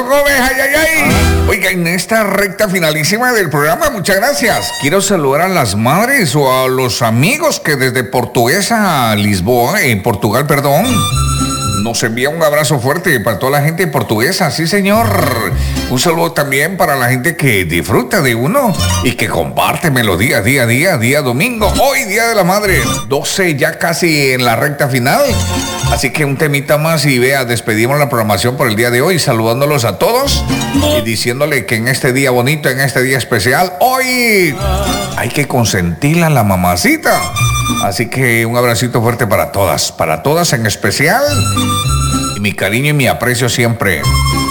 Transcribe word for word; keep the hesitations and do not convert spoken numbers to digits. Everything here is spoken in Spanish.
Gómez, ay, ay, ay. Oiga, en esta recta finalísima del programa, muchas gracias. Quiero saludar a las madres o a los amigos que desde Portuguesa a Lisboa, en Portugal, perdón, nos envía un abrazo fuerte para toda la gente portuguesa, sí señor. Un saludo también para la gente que disfruta de uno y que comparte melodía día a día, día domingo. Hoy, Día de la Madre, doce ya casi en la recta final. Así que un temita más y vea, despedimos la programación por el día de hoy, saludándolos a todos y diciéndole que en este día bonito, en este día especial, hoy hay que consentirla a la mamacita. Así que un abracito fuerte para todas, para todas en especial. Y mi cariño y mi aprecio siempre